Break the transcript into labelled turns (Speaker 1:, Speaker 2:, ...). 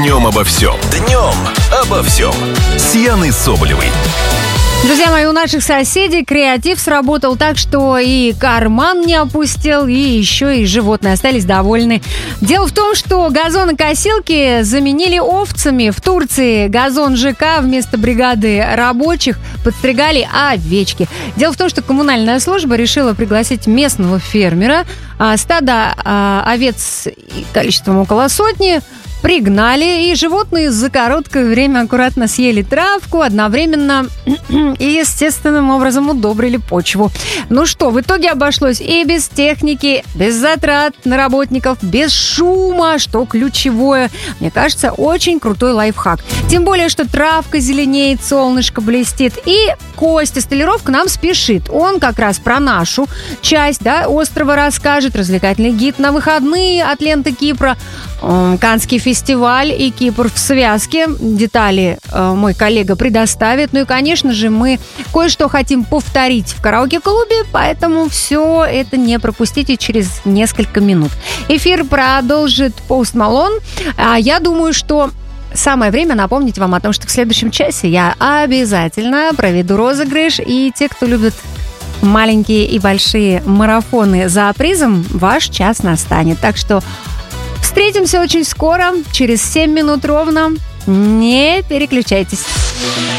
Speaker 1: Днем обо всем. Днем обо всем. С Яной Соболевой.
Speaker 2: Друзья мои, у наших соседей креатив сработал так, что и карман не опустел, и еще и животные остались довольны. Дело в том, что газонокосилки заменили овцами. В Турции газон ЖК вместо бригады рабочих подстригали овечки. Дело в том, что коммунальная служба решила пригласить местного фермера. Стадо овец количеством около сотни пригнали, и животные за короткое время аккуратно съели травку, одновременно и естественным образом удобрили почву. Ну что, в итоге обошлось и без техники, без затрат на работников, без шума, что ключевое. Мне кажется, очень крутой лайфхак. Тем более, что травка зеленеет, солнышко блестит, и Костя Столяров к нам спешит. Он как раз про нашу часть, острова расскажет, развлекательный гид на выходные от ленты Кипра, Каннский фестиваль и Кипр в связке. Детали мой коллега предоставит. Ну и, конечно же, мы кое-что хотим повторить в караоке-клубе, поэтому все это не пропустите через несколько минут. Эфир продолжит Пост Малон. Я думаю, что самое время напомнить вам о том, что в следующем часе я обязательно проведу розыгрыш, и те, кто любит маленькие и большие марафоны за призом, ваш час настанет. Так что встретимся очень скоро, через 7 минут ровно. Не переключайтесь.